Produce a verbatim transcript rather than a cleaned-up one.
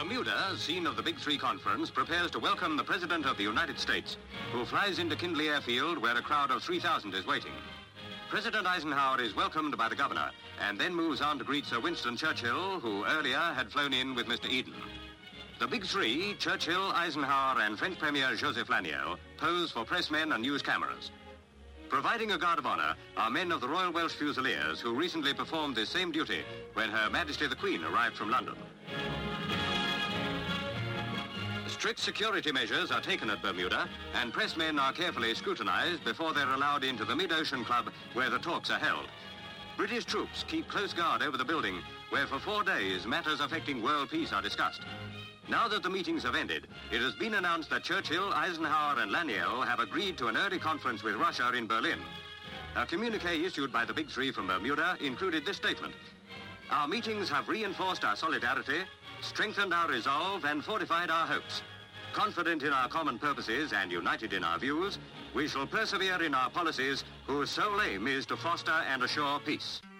Bermuda, scene of the Big Three conference, prepares to welcome the President of the United States, who flies into Kindley Airfield, where a crowd of three thousand is waiting. President Eisenhower is welcomed by the governor and then moves on to greet Sir Winston Churchill, who earlier had flown in with Mister Eden. The Big Three, Churchill, Eisenhower, and French Premier Joseph Lanier, pose for pressmen and news cameras. Providing a guard of honor are men of the Royal Welsh Fusiliers who recently performed this same duty when Her Majesty the Queen arrived from London. Strict security measures are taken at Bermuda, and pressmen are carefully scrutinized before they're allowed into the Mid-Ocean Club where the talks are held. British troops keep close guard over the building where for four days matters affecting world peace are discussed. Now that the meetings have ended, it has been announced that Churchill, Eisenhower, and Lanier have agreed to an early conference with Russia in Berlin. A communique issued by the Big Three from Bermuda included this statement: "Our meetings have reinforced our solidarity, strengthened our resolve, and fortified our hopes. Confident in our common purposes and united in our views, we shall persevere in our policies whose sole aim is to foster and assure peace."